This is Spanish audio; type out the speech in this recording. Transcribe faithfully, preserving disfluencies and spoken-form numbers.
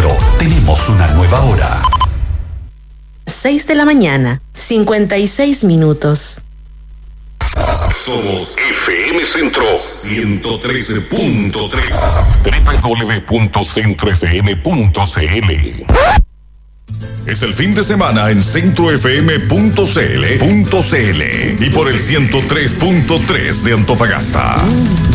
Pero tenemos una nueva hora. seis de la mañana, cincuenta y seis minutos. Somos F M Centro ciento trece punto tres. doble u doble u doble u punto centro f m punto c l. Es el fin de semana en centro f m punto c l y por el ciento tres punto tres de Antofagasta.